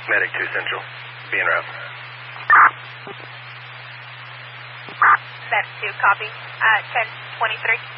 Medic 2 Central. Be en route. Medic 2, copy. 1023.